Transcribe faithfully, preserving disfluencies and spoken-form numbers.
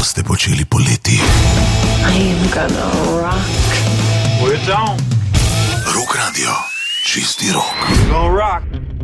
boste počeli poleti? I'm gonna rock. We're down. Rock Radio, čisti rok. Gonna rock.